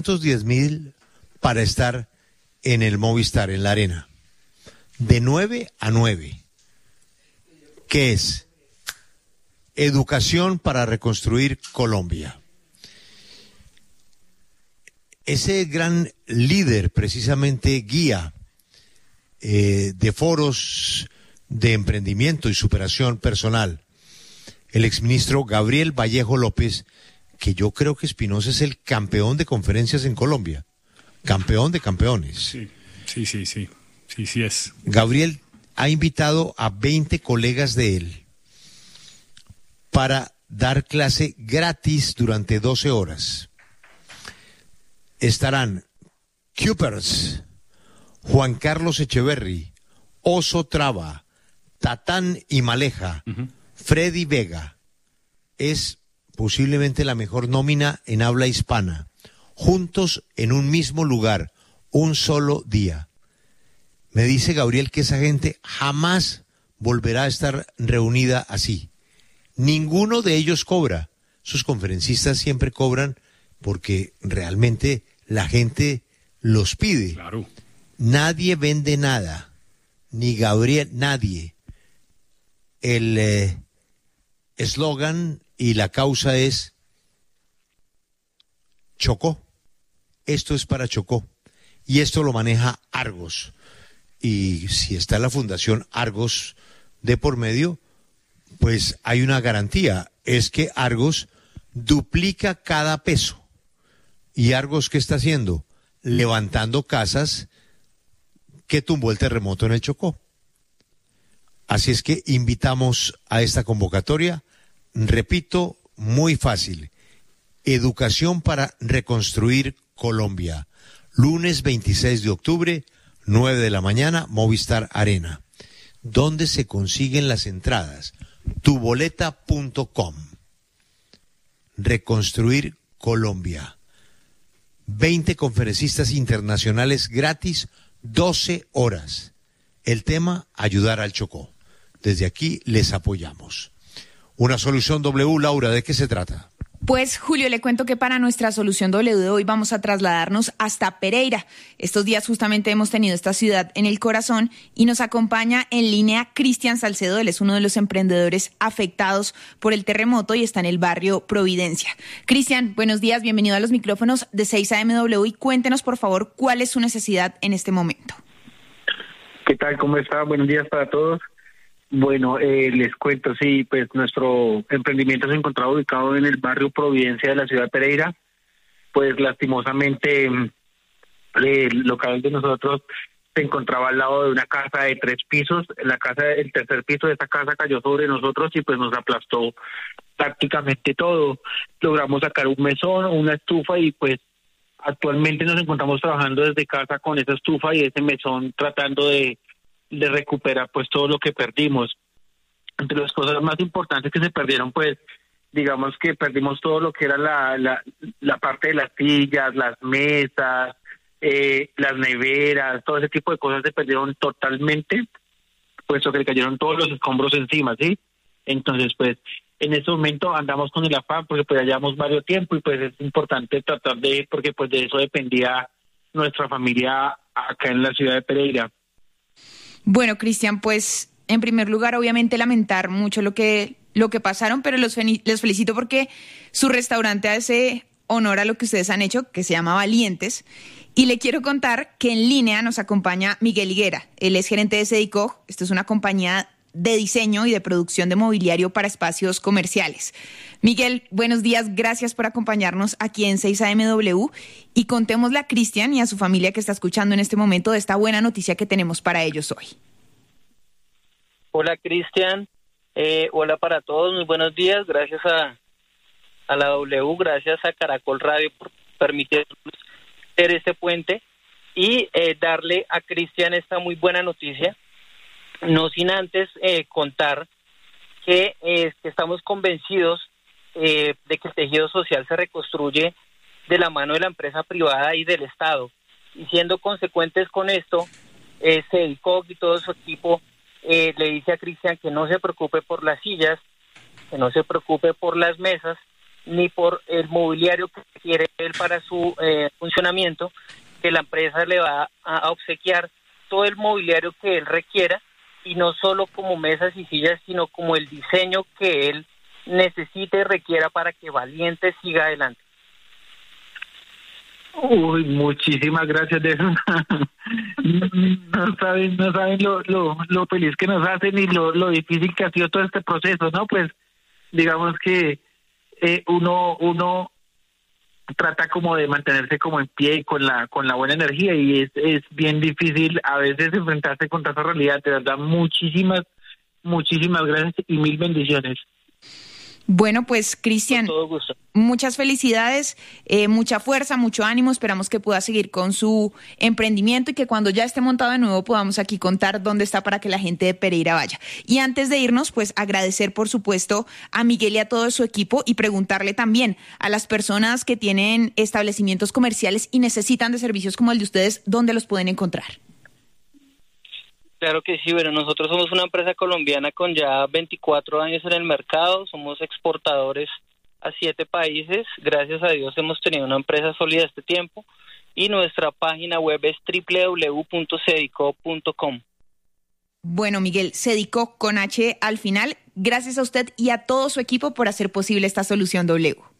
10.000 para estar en el Movistar, en la arena. De 9 a 9. ¿Qué es? Educación para reconstruir Colombia. Ese gran líder, precisamente guía de foros de emprendimiento y superación personal, el exministro Gabriel Vallejo López, que yo creo que Espinosa es el campeón de conferencias en Colombia, campeón de campeones. Sí es. Gabriel ha invitado a 20 colegas de él para dar clase gratis durante 12 horas. Estarán Cupers, Juan Carlos Echeverry, Oso Traba, Tatán y Maleja, Freddy Vega. Es posiblemente la mejor nómina en habla hispana, juntos en un mismo lugar, un solo día. Me dice Gabriel que esa gente jamás volverá a estar reunida así. Ninguno de ellos cobra. Sus conferencistas siempre cobran porque realmente la gente los pide. Claro. Nadie vende nada, ni Gabriel, nadie. El eslogan y la causa es Chocó. Esto es para Chocó. Y esto lo maneja Argos. Y si está la Fundación Argos de por medio, pues hay una garantía. Es que Argos duplica cada peso. ¿Y Argos qué está haciendo? Levantando casas que tumbó el terremoto en el Chocó. Así es que invitamos a esta convocatoria. Repito, muy fácil. Educación para reconstruir Colombia. Lunes 26 de octubre, 9 de la mañana, Movistar Arena. ¿Dónde se consiguen las entradas? tuboleta.com. Reconstruir Colombia. 20 conferencistas internacionales gratis, 12 horas. El tema, ayudar al Chocó. Desde aquí les apoyamos. Una solución W, Laura, ¿de qué se trata? Pues, Julio, le cuento que para nuestra solución W de hoy vamos a trasladarnos hasta Pereira. Estos días justamente hemos tenido esta ciudad en el corazón y nos acompaña en línea Cristian Salcedo. Él es uno de los emprendedores afectados por el terremoto y está en el barrio Providencia. Cristian, buenos días, bienvenido a los micrófonos de 6 AMW y cuéntenos, por favor, cuál es su necesidad en este momento. ¿Qué tal? ¿Cómo está? Buenos días para todos. Bueno, les cuento, sí, pues nuestro emprendimiento se encontraba ubicado en el barrio Providencia de la ciudad de Pereira. Pues lastimosamente el local de nosotros se encontraba al lado de una casa de 3 pisos. El tercer piso de esta casa cayó sobre nosotros y pues nos aplastó prácticamente todo. Logramos sacar un mesón, una estufa y pues actualmente nos encontramos trabajando desde casa con esa estufa y ese mesón tratando de recuperar pues todo lo que perdimos. Entre las cosas más importantes que se perdieron, pues digamos que perdimos todo lo que era la parte de las sillas, las mesas, las neveras, todo ese tipo de cosas se perdieron totalmente, puesto que le cayeron todos los escombros encima, ¿sí? Entonces pues en este momento andamos con el afán porque pues ya llevamos varios tiempo y pues es importante tratar porque pues de eso dependía nuestra familia acá en la ciudad de Pereira. Bueno, Cristian, pues en primer lugar, obviamente lamentar mucho lo que pasaron, pero les felicito porque su restaurante hace honor a lo que ustedes han hecho, que se llama Valientes. Y le quiero contar que en línea nos acompaña Miguel Higuera. Él es gerente de Sedicog. Esto es una compañía de diseño y de producción de mobiliario para espacios comerciales. Miguel, buenos días, gracias por acompañarnos aquí en 6 AMW y contémosle a Cristian y a su familia que está escuchando en este momento de esta buena noticia que tenemos para ellos hoy. Hola Cristian, hola para todos, muy buenos días, gracias a la W, gracias a Caracol Radio por permitirnos ser este puente y darle a Cristian esta muy buena noticia. No sin antes contar que estamos convencidos de que el tejido social se reconstruye de la mano de la empresa privada y del Estado. Y siendo consecuentes con esto, Sedicog y todo su equipo le dice a Cristian que no se preocupe por las sillas, que no se preocupe por las mesas, ni por el mobiliario que quiere él para su funcionamiento, que la empresa le va a obsequiar todo el mobiliario que él requiera, y no solo como mesas y sillas, sino como el diseño que él necesite y requiera para que Valiente siga adelante. Uy, muchísimas gracias de eso. No saben lo feliz que nos hacen y lo difícil que ha sido todo este proceso, ¿no? Pues digamos que uno trata como de mantenerse como en pie y con la buena energía, y es bien difícil a veces enfrentarse contra esa realidad. De verdad, muchísimas gracias y mil bendiciones. Bueno, pues Cristian, Con todo gusto. muchas felicidades, mucha fuerza, mucho ánimo. Esperamos que pueda seguir con su emprendimiento y que cuando ya esté montado de nuevo podamos aquí contar dónde está para que la gente de Pereira vaya. Y antes de irnos, pues agradecer por supuesto a Miguel y a todo su equipo, y preguntarle también a las personas que tienen establecimientos comerciales y necesitan de servicios como el de ustedes, ¿dónde los pueden encontrar? Claro que sí, bueno, nosotros somos una empresa colombiana con ya 24 años en el mercado, somos exportadores a 7 países, gracias a Dios hemos tenido una empresa sólida este tiempo, y nuestra página web es www.cedico.com. Bueno, Miguel, Cedico con H al final. Gracias a usted y a todo su equipo por hacer posible esta solución W.